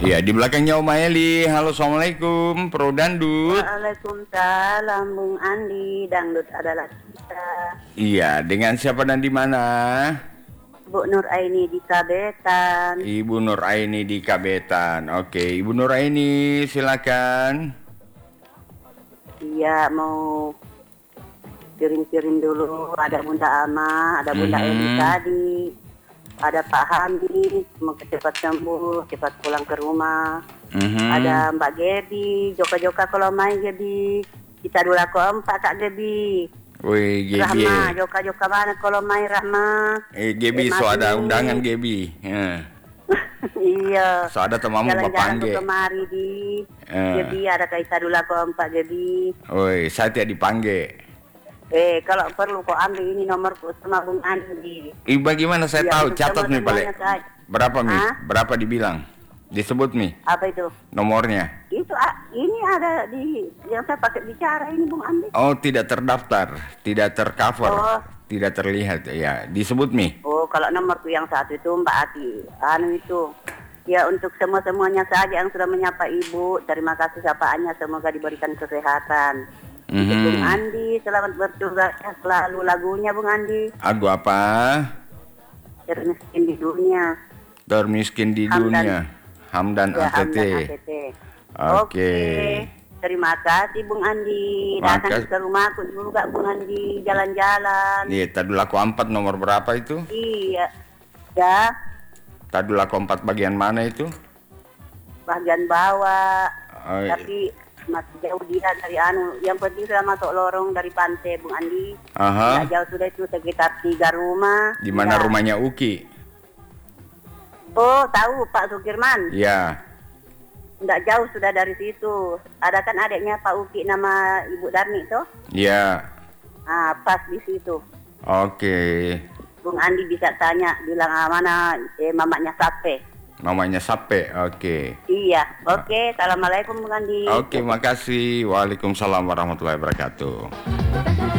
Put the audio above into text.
Iya, di belakangnya Oma Eli. Halo, Assalamualaikum, Pro Dandut. Waalaikumsalam Bung Andi, dangdut adalah kita. Iya, dengan siapa dan di mana? Bu Nur Aini di Kabetan. Ibu Nur Aini di Kabetan. Oke, Ibu Nur Aini, silakan. Iya, mau kirim-kirim dulu. Ada Bunda Ama, ada Bunda Eli tadi, ada Pak Hamid, semoga cepat sembuh, cepat pulang ke rumah. Ada Mbak Gebi, joka-joka kalau main Gebi. Kita dulu aku 4 Kak Gebi. Wih, Gebi. Rahma, joka-joka mana kalau main Rahma? Gebi, so ada undangan Gebi. Iya. So ada temamu jalan-jalan panggil. kemari di Gebi, ada Kaisa dulu aku 4 Gebi. Woi, saya tidak dipanggil. Kalau perlu kau ambil ini nomorku sama Bung Andi. Bagaimana saya tahu? Catat nih balik. Berapa Mi? Hah? Berapa dibilang? Disebut Mi? Apa itu? Nomornya? Itu ini ada di yang saya pakai bicara ini Bung Andi. Oh, tidak terdaftar, tidak tercover, Oh. tidak terlihat. Ya, disebut Mi. Oh, kalau nomorku yang satu itu Mbak Ati. Itu. Ya untuk semuanya saja yang sudah menyapa Ibu, terima kasih sapaannya, semoga diberikan kesehatan. Untuk Bung Andi, selamat bertugas selalu lagunya Bung Andi. Lagu apa? Termiskin di dunia. Termiskin di dunia. Hamdan Ya, ATT. Hamdan ATT. Oke. Terima kasih Bung Andi. Datang ke rumahku juga Bung Andi, jalan-jalan. Iya, tadi laku 4 nomor berapa itu? Iya. Ya, Tadi laku 4 bagian mana itu? bagian bawah. Oh, Tapi masih jauh dia dari yang penting sudah masuk lorong dari pantai Bung Andi. aha. Tidak jauh sudah itu sekitar 3 rumah. Di mana Ya. rumahnya Uki? Oh, tahu Pak Sukirman. Ya. Tidak jauh sudah dari situ. Ada kan adiknya Pak Uki nama Ibu Darni tuh. Ya. Pas di situ. Oke. Bung Andi bisa tanya, bilang mana mamanya Sape. Namanya Sape. Oke. Iya, oke. Assalamualaikum Bung Andi. Oke, makasih. Waalaikumsalam warahmatullahi wabarakatuh.